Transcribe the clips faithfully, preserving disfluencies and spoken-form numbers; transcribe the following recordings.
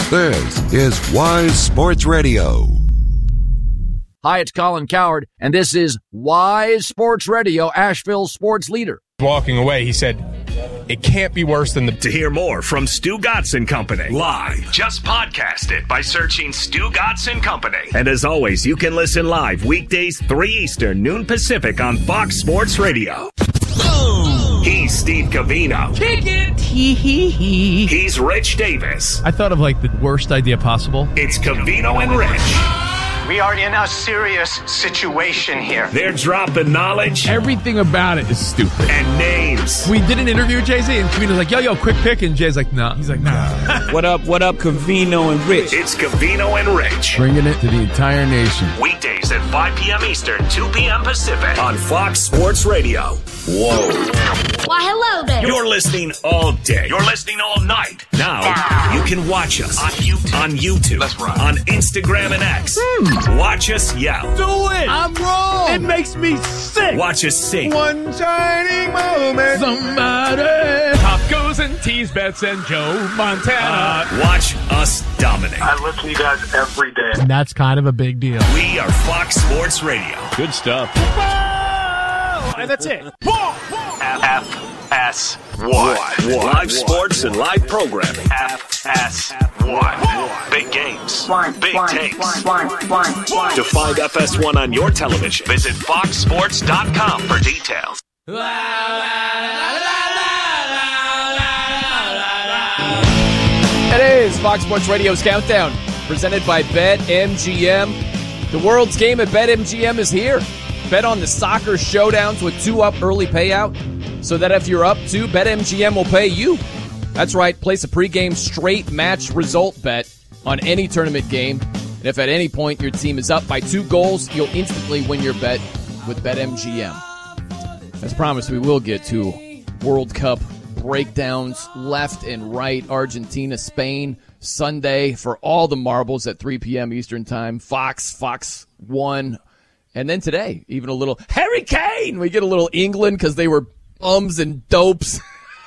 This is Wise Sports Radio. Hi, it's Colin Cowherd, and this is Wise Sports Radio, Asheville's sports leader. Walking away, he said, it can't be worse than the... To hear more from Stu Gatz and Company live, just podcast it by searching Stu Gatz and Company. And as always, you can listen live weekdays three Eastern, noon Pacific on Fox Sports Radio. Boom. He's Steve Covino. Kick it. Hee hee hee. He's Rich Davis. I thought of like the worst idea possible. It's Covino and Rich. We are in a serious situation here. They're dropping knowledge. Everything about it is stupid. And names. We did an interview with Jay-Z, and Covino's like, yo, yo, quick pick. And Jay's like, nah. He's like, nah. What up, what up, Covino and Rich? It's Covino and Rich. Bringing it to the entire nation. Weekdays at five p.m. Eastern, two p.m. Pacific on Fox Sports Radio. Whoa. Why, hello there. You're listening all day. You're listening all night. Now, you can watch us on YouTube. On YouTube. That's right. On Instagram and X. Hmm. Watch us yell. Do it. I'm wrong. It makes me sick. Watch us sing. One shining moment. Somebody. Top goes and tease bets and Joe Montana. Uh, watch us dominate. I listen to you guys every day. And that's kind of a big deal. We are Fox Sports Radio. Good stuff. And that's it. F S one. Live sports and live programming. F S one. Big games. Big takes. To find F S one on your television, visit fox sports dot com for details. It is Fox Sports Radio's Countdown, presented by BetMGM. The world's game at BetMGM is here. Bet on the soccer showdowns with two up early payout, so that if you're up two, BetMGM will pay you. That's right. Place a pregame straight match result bet on any tournament game. And if at any point your team is up by two goals, you'll instantly win your bet with BetMGM. As promised, we will get to World Cup breakdowns left and right. Argentina, Spain, Sunday for all the marbles at three p.m. Eastern Time. Fox, Fox one. And then today, even a little Harry Kane. We get a little England because they were bums and dopes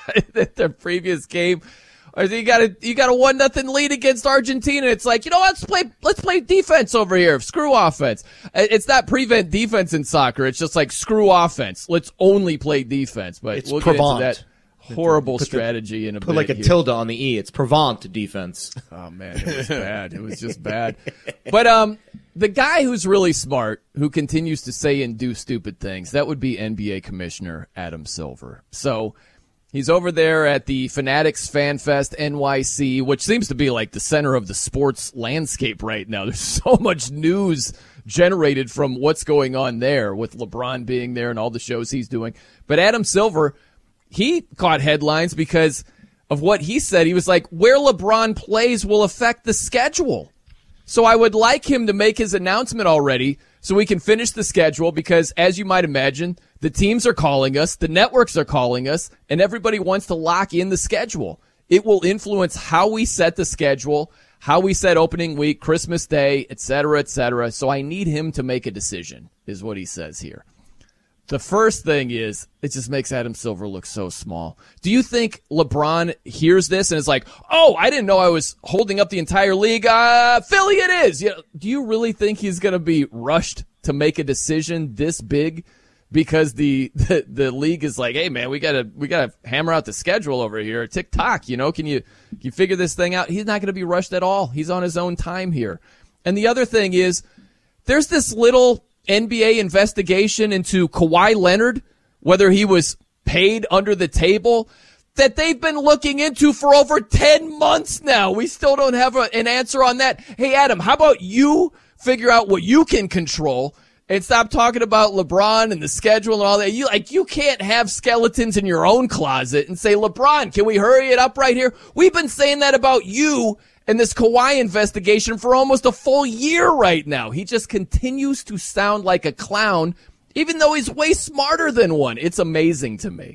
at their previous game. Or you got a you got a one nothing lead against Argentina. It's like, you know, let's play let's play defense over here. Screw offense. It's not prevent defense in soccer. It's just like screw offense. Let's only play defense. But it's we'll Provence. Get into that horrible put strategy the, in a put bit like a here. tilde on the E. It's Provence defense. Oh man, it was bad. It was just bad. But um. The guy who's really smart, who continues to say and do stupid things, that would be N B A Commissioner Adam Silver. So he's over there at the Fanatics Fan Fest N Y C, which seems to be like the center of the sports landscape right now. There's so much news generated from what's going on there with LeBron being there and all the shows he's doing. But Adam Silver, he caught headlines because of what he said. He was like, where LeBron plays will affect the schedule. So I would like him to make his announcement already so we can finish the schedule because, as you might imagine, the teams are calling us, the networks are calling us, and everybody wants to lock in the schedule. It will influence how we set the schedule, how we set opening week, Christmas Day, et cetera, et cetera. So I need him to make a decision, is what he says here. The first thing is, it just makes Adam Silver look so small. Do you think LeBron hears this and is like, oh, I didn't know I was holding up the entire league. Uh, Philly it is. You know, do you really think he's going to be rushed to make a decision this big because the, the, the league is like, hey, man, we got to we gotta hammer out the schedule over here. Tick-tock, you know, can you, can you figure this thing out? He's not going to be rushed at all. He's on his own time here. And the other thing is, there's this little N B A investigation into Kawhi Leonard, whether he was paid under the table, that they've been looking into for over ten months now. We still don't have a, an answer on that. Hey, Adam, how about you figure out what you can control and stop talking about LeBron and the schedule and all that? You like you can't have skeletons in your own closet and say, LeBron, can we hurry it up right here? We've been saying that about you and this Kawhi investigation for almost a full year right now. He just continues to sound like a clown, even though he's way smarter than one. It's amazing to me.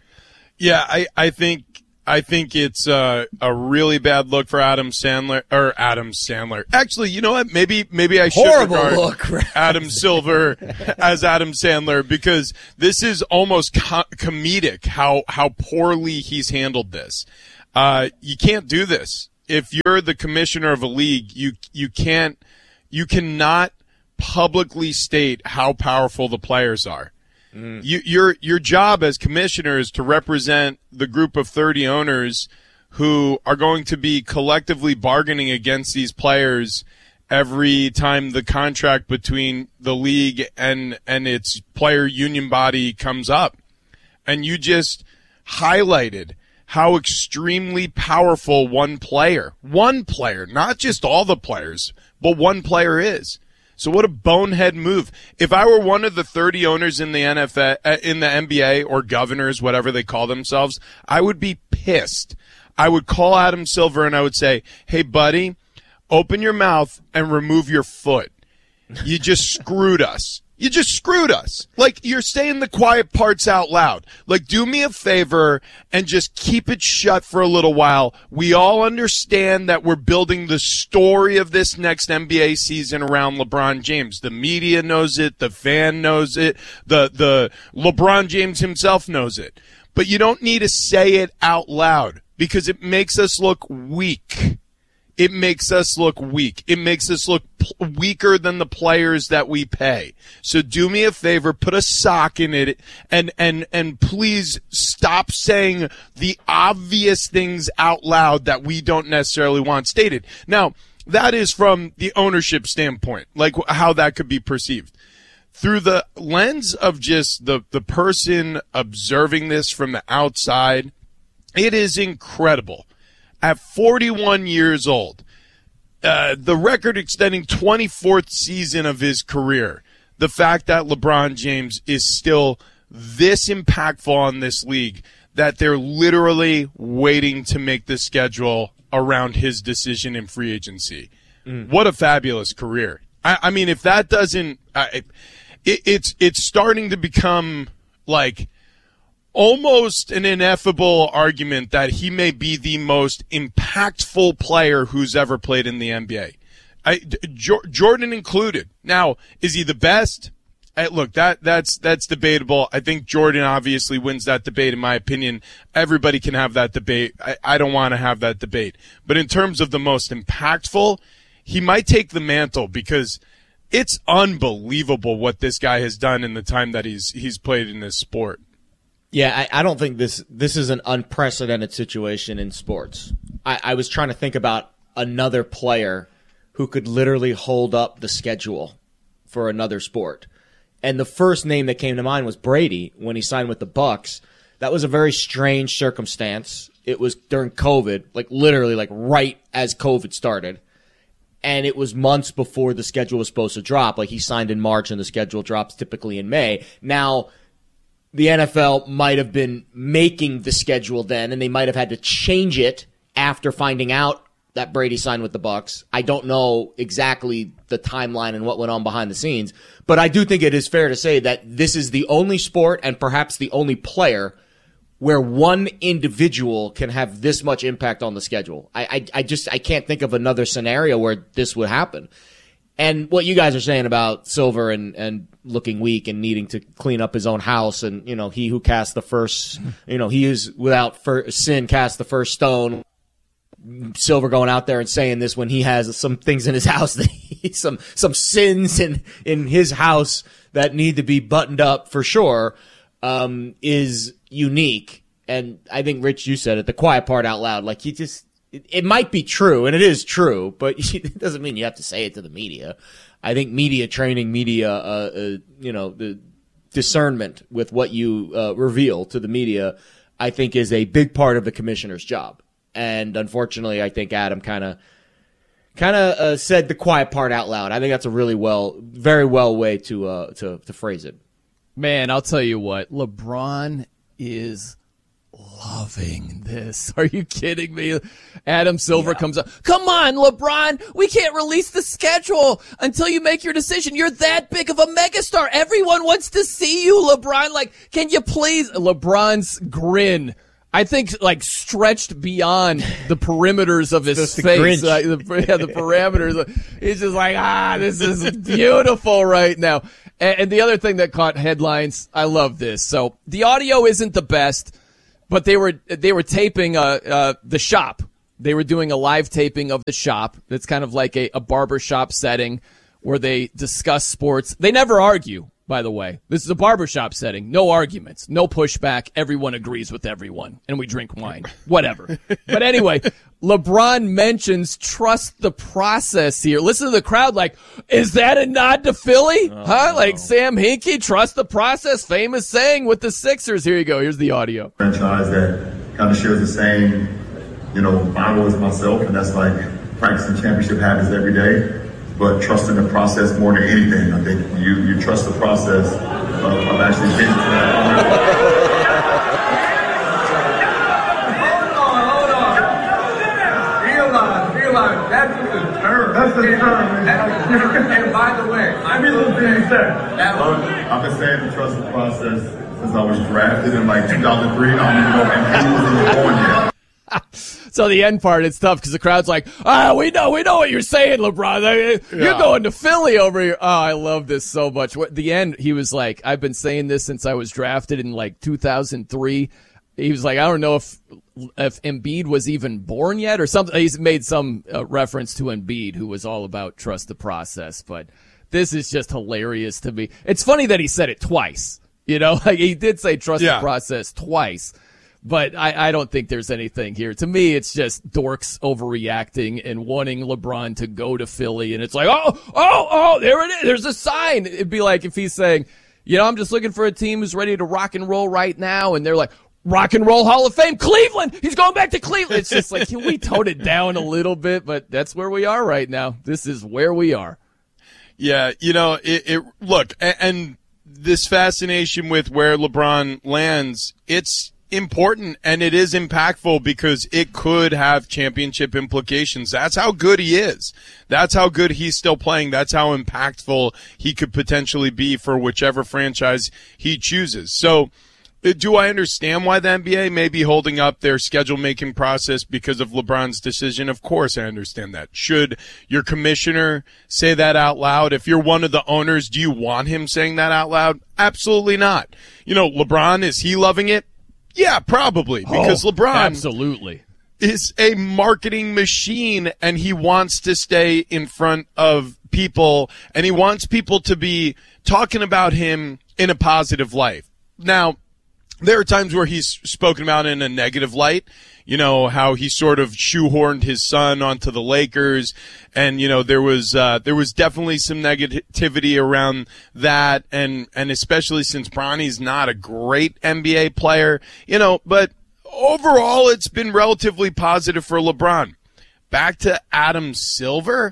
Yeah, I, I think I think it's uh, a really bad look for Adam Sandler or Adam Sandler. Actually, you know what? Maybe maybe I should Horrible regard look. Adam Silver as Adam Sandler because this is almost co- comedic how how poorly he's handled this. Uh, you can't do this. if you're the commissioner of a league, you you can't you cannot publicly state how powerful the players are. Mm. You, your your job as commissioner is to represent the group of thirty owners who are going to be collectively bargaining against these players every time the contract between the league and and its player union body comes up. And you just highlighted how extremely powerful one player, one player, not just all the players, but one player is. So what a bonehead move. If I were one of the thirty owners in the N F L, in the N B A, or governors, whatever they call themselves, I would be pissed. I would call Adam Silver and I would say, hey, buddy, open your mouth and remove your foot. You just screwed us. You just screwed us. Like, you're saying the quiet parts out loud. Like, do me a favor and just keep it shut for a little while. We all understand that we're building the story of this next N B A season around LeBron James. The media knows it. The fan knows it. The, the LeBron James himself knows it. But you don't need to say it out loud because it makes us look weak. It makes us look weak. It makes us look p- weaker than the players that we pay. So do me a favor, put a sock in it, and and and please stop saying the obvious things out loud that we don't necessarily want stated. Now, that is from the ownership standpoint, like how that could be perceived. Through the lens of just the, the person observing this from the outside, it is incredible. At forty-one years old, uh, the record-extending twenty-fourth season of his career, the fact that LeBron James is still this impactful on this league, that they're literally waiting to make the schedule around his decision in free agency. Mm. What a fabulous career. I, I mean, if that doesn't I, it, it's it's starting to become like almost an ineffable argument that he may be the most impactful player who's ever played in the N B A. I, J- Jordan included. Now, is he the best? I, look, that that's that's debatable. I think Jordan obviously wins that debate, in my opinion. Everybody can have that debate. I, I don't want to have that debate. But in terms of the most impactful, he might take the mantle because it's unbelievable what this guy has done in the time that he's he's played in this sport. Yeah, I, I don't think this this is an unprecedented situation in sports. I, I was trying to think about another player who could literally hold up the schedule for another sport. And the first name that came to mind was Brady when he signed with the Bucks. That was a very strange circumstance. It was during COVID, like literally like right as COVID started. And it was months before the schedule was supposed to drop. Like he signed in March and the schedule drops typically in May. Now, the N F L might have been making the schedule then, and they might have had to change it after finding out that Brady signed with the Bucks. I don't know exactly the timeline and what went on behind the scenes, but I do think it is fair to say that this is the only sport and perhaps the only player where one individual can have this much impact on the schedule. I, I, I just I can't think of another scenario where this would happen. And what you guys are saying about Silver and, and looking weak and needing to clean up his own house, and, you know, he who cast the first, you know, he is without fir- sin cast the first stone. Silver going out there and saying this when he has some things in his house, that he, some some sins in, in his house that need to be buttoned up for sure, um, is unique. And I think, Rich, you said it, the quiet part out loud. Like, he just, it, it might be true, and it is true, but it doesn't mean you have to say it to the media. I think media training, media, uh, uh you know, the discernment with what you uh, reveal to the media, I think is a big part of the commissioner's job. And unfortunately, I think Adam kind of kind of uh, said the quiet part out loud. I think that's a really well, very well way to uh, to to phrase it. Man, I'll tell you what, LeBron is loving this. Are you kidding me? Adam Silver yeah. comes up. Come on, LeBron. We can't release the schedule until you make your decision. You're that big of a megastar. Everyone wants to see you, LeBron. Like, can you please? LeBron's grin, I think, like, stretched beyond the perimeters of his face. Like, the, yeah, the parameters. He's just like, ah, this is beautiful right now. And, and the other thing that caught headlines, I love this. So the audio isn't the best, but they were they were taping uh, uh, the shop they were doing a live taping of the shop. That's kind of like a, a barbershop setting where they discuss sports. They never argue, by the way. This is a barbershop setting. No arguments, no pushback. Everyone agrees with everyone, and we drink wine. Whatever. But anyway, LeBron mentions trust the process here. Listen to the crowd like, is that a nod to Philly? Oh, huh? No. Like Sam Hinkie, trust the process, famous saying with the Sixers. Here you go. Here's the audio. Franchise that kind of shares the same, you know, Bible as myself, and that's like practicing championship habits every day. But trusting the process more than anything. I think you, you trust the process of, of actually getting to that point. Hold on, hold on. Realize, realize, that's the term. That's the term. And, and by the way, I mean, I've been saying to trust the process since I was drafted in like two thousand three. I don't even know if M V was even born yet. So the end part, it's tough because the crowd's like, ah, we know, we know what you're saying, LeBron. You're yeah. going to Philly over here. Oh, I love this so much. At the end, he was like, I've been saying this since I was drafted in like two thousand three. He was like, I don't know if if Embiid was even born yet or something. He's made some uh, reference to Embiid, who was all about trust the process. But this is just hilarious to me. It's funny that he said it twice. You know, like he did say trust yeah. the process twice. But I, I don't think there's anything here. To me, it's just dorks overreacting and wanting LeBron to go to Philly. And it's like, oh, oh, oh, there it is. There's a sign. It'd be like if he's saying, you know, I'm just looking for a team who's ready to rock and roll right now. And they're like, Rock and Roll Hall of Fame, Cleveland. He's going back to Cleveland. It's just like, can we tone it down a little bit? But that's where we are right now. This is where we are. Yeah, you know, it, it look, and, and this fascination with where LeBron lands, it's important and it is impactful because it could have championship implications. That's how good he is. That's how good he's still playing. That's how impactful he could potentially be for whichever franchise he chooses. So do I understand why the N B A may be holding up their schedule-making process because of LeBron's decision? Of course I understand that. Should your commissioner say that out loud? If you're one of the owners, do you want him saying that out loud? Absolutely not. You know, LeBron, is he loving it? Yeah, probably, because oh, LeBron absolutely is a marketing machine, and he wants to stay in front of people, and he wants people to be talking about him in a positive light. Now, there are times where he's spoken about in a negative light, you know, how he sort of shoehorned his son onto the Lakers. And, you know, there was, uh, there was definitely some negativity around that. And, and especially since Bronny's not a great N B A player, you know, but overall it's been relatively positive for LeBron. Back to Adam Silver.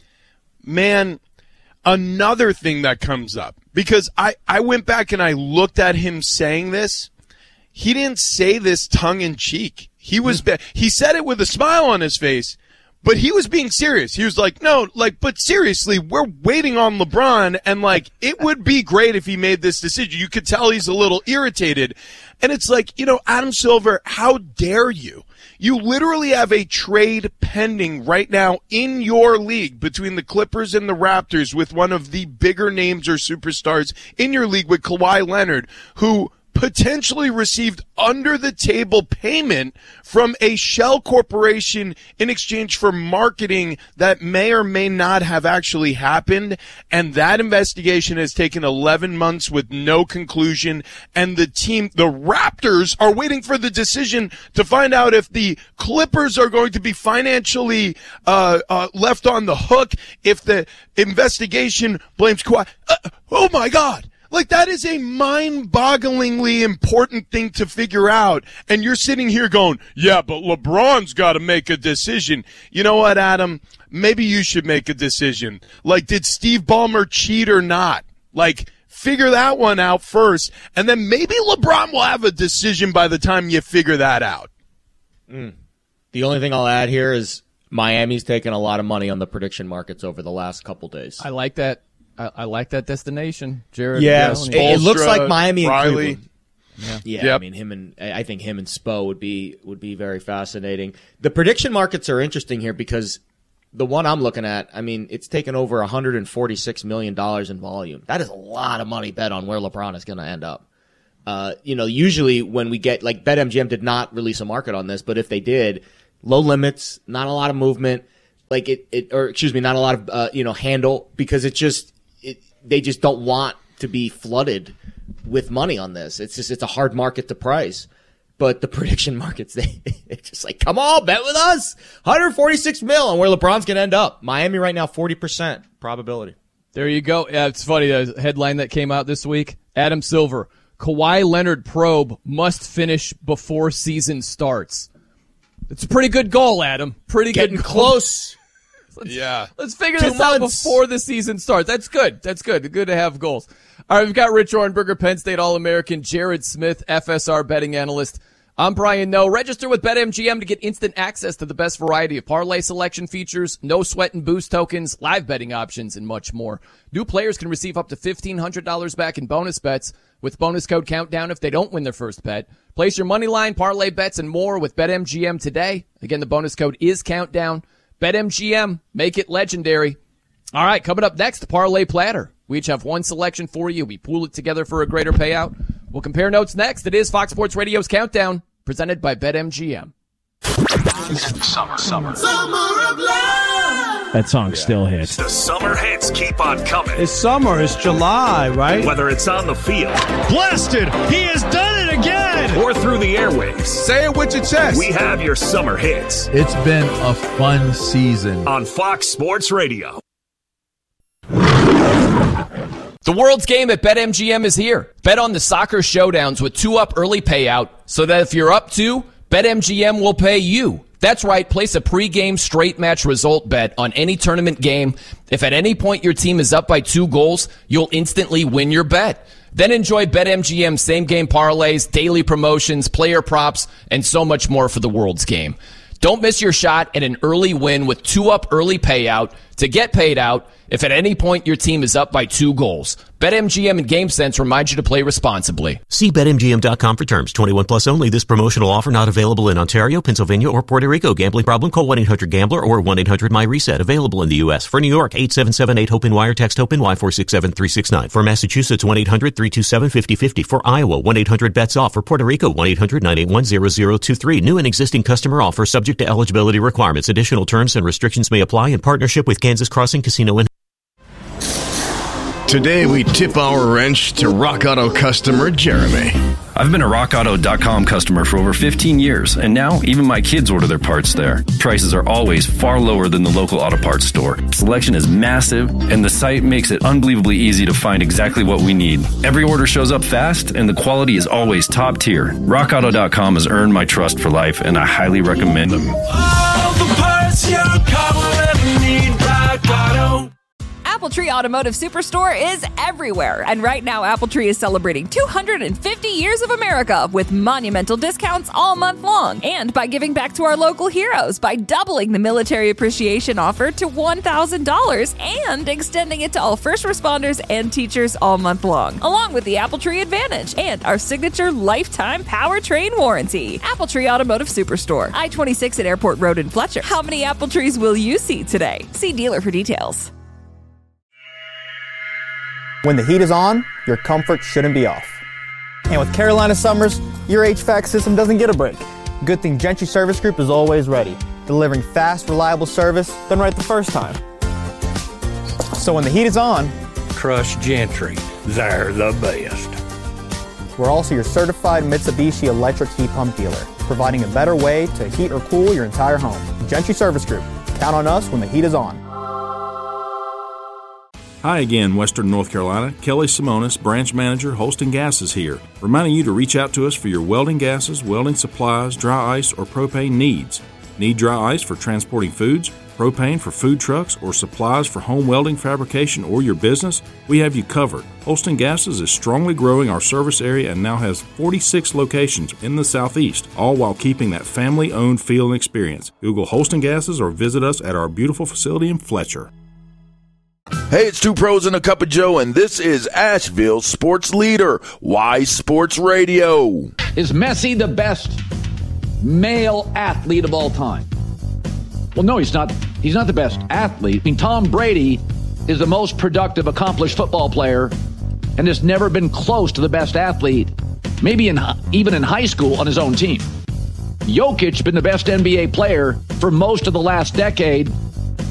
Man, another thing that comes up, because I, I went back and I looked at him saying this. He didn't say this tongue in cheek. He was, be- he said it with a smile on his face, but he was being serious. He was like, no, like, but seriously, we're waiting on LeBron, and like, it would be great if he made this decision. You could tell he's a little irritated. And it's like, you know, Adam Silver, how dare you? You literally have a trade pending right now in your league between the Clippers and the Raptors with one of the bigger names or superstars in your league with Kawhi Leonard, who potentially received under-the-table payment from a shell corporation in exchange for marketing that may or may not have actually happened. And that investigation has taken eleven months with no conclusion. And the team, the Raptors, are waiting for the decision to find out if the Clippers are going to be financially uh, uh left on the hook if the investigation blames Kawhi. Uh, oh, my God. Like, that is a mind-bogglingly important thing to figure out. And you're sitting here going, yeah, but LeBron's got to make a decision. You know what, Adam? Maybe you should make a decision. Like, did Steve Ballmer cheat or not? Like, figure that one out first. And then maybe LeBron will have a decision by the time you figure that out. Mm. The only thing I'll add here is Miami's taken a lot of money on the prediction markets over the last couple days. I like that. I, I like that destination, Jared. Yeah, it, it looks like Miami and Riley. Cleveland. Yeah, yeah yep. I mean him and I think him and Spo would be would be very fascinating. The prediction markets are interesting here because the one I'm looking at, I mean, it's taken over one hundred forty-six million dollars in volume. That is a lot of money bet on where LeBron is going to end up. Uh, you know, usually when we get like BetMGM did not release a market on this, but if they did, low limits, not a lot of movement, like it, it or excuse me, not a lot of uh, you know handle because it just it, they just don't want to be flooded with money on this. It's just it's a hard market to price. But the prediction markets, they it's just like, come on, bet with us. one hundred forty-six mil on where LeBron's going to end up. Miami right now, forty percent probability. There you go. Yeah, it's funny. The headline that came out this week, Adam Silver, Kawhi Leonard probe must finish before season starts. It's a pretty good goal, Adam. Pretty Getting good goal. close. Let's, yeah. Let's figure Two this out months. before the season starts. That's good. That's good. Good to have goals. All right, we've got Rich Orenberger, Penn State All-American, Jared Smith, F S R betting analyst. I'm Brian Noe. Register with BetMGM to get instant access to the best variety of parlay selection features, no sweat and boost tokens, live betting options, and much more. New players can receive up to fifteen hundred dollars back in bonus bets with bonus code Countdown if they don't win their first bet. Place your money line, parlay bets, and more with BetMGM today. Again, the bonus code is Countdown. BetMGM, make it legendary. All right, coming up next, the Parlay Platter. We each have one selection for you. We pool it together for a greater payout. We'll compare notes next. It is Fox Sports Radio's Countdown, presented by BetMGM. Summer, summer. Summer of love. That song yeah. still hits. The summer hits keep on coming. It's summer. It's July, right? Whether it's on the field. Blasted! He has done it again! Or through the airwaves. Say it with your chest. We have your summer hits. It's been a fun season. On Fox Sports Radio. The world's game at BetMGM is here. Bet on the soccer showdowns with two-up early payout so that if you're up two, BetMGM will pay you. That's right, place a pregame straight match result bet on any tournament game. If at any point your team is up by two goals, you'll instantly win your bet. Then enjoy BetMGM same-game parlays, daily promotions, player props, and so much more for the world's game. Don't miss your shot at an early win with two-up early payout to get paid out if at any point your team is up by two goals. BetMGM and GameSense remind you to play responsibly. See Bet M G M dot com for terms. twenty-one plus only. This promotional offer not available in Ontario, Pennsylvania, or Puerto Rico. Gambling problem? Call one eight hundred gambler or one eight hundred my reset. Available in the U S. For New York, eight seven seven eight hope wire. Text HOPE-NY four six seven three six nine. For Massachusetts, one eight hundred three two seven five zero five zero. For Iowa, one eight hundred bets off. For Puerto Rico, one eight hundred nine eight one zero zero two three. New and existing customer offer subject to eligibility requirements. Additional terms and restrictions may apply in partnership with Kansas Crossing Casino and Today, we tip our wrench to Rock Auto customer Jeremy. I've been a rock auto dot com customer for over fifteen years, and now even my kids order their parts there. Prices are always far lower than the local auto parts store. Selection is massive, and the site makes it unbelievably easy to find exactly what we need. Every order shows up fast, and the quality is always top tier. rock auto dot com has earned my trust for life, and I highly recommend them. All the parts your car will ever need, Rock Auto. AppleTree Automotive Superstore is everywhere. And right now, AppleTree is celebrating two hundred fifty years of America with monumental discounts all month long. And by giving back to our local heroes by doubling the military appreciation offer to one thousand dollars and extending it to all first responders and teachers all month long, along with the AppleTree Advantage and our signature lifetime powertrain warranty. AppleTree Automotive Superstore, I twenty-six at Airport Road in Fletcher. How many Apple trees will you see today? See dealer for details. When the heat is on, your comfort shouldn't be off. And with Carolina Summers, your H V A C system doesn't get a break. Good thing Gentry Service Group is always ready, delivering fast, reliable service done right the first time. So when the heat is on, trust Gentry. They're the best. We're also your certified Mitsubishi electric heat pump dealer, providing a better way to heat or cool your entire home. Gentry Service Group. Count on us when the heat is on. Hi again, Western North Carolina. Kelly Simonis, Branch Manager, Holston Gas is here, reminding you to reach out to us for your welding gases, welding supplies, dry ice, or propane needs. Need dry ice for transporting foods, propane for food trucks, or supplies for home welding fabrication or your business? We have you covered. Holston Gases is strongly growing our service area and now has forty-six locations in the southeast, all while keeping that family-owned feel and experience. Google Holston Gases or visit us at our beautiful facility in Fletcher. Hey, it's Two Pros and a Cup of Joe, and this is Asheville's sports leader, Wise Sports Radio. Is Messi the best male athlete of all time? Well, no, he's not. He's not the best athlete. I mean, Tom Brady is the most productive, accomplished football player, and has never been close to the best athlete, maybe in even in high school on his own team. Jokic been the best N B A player for most of the last decade.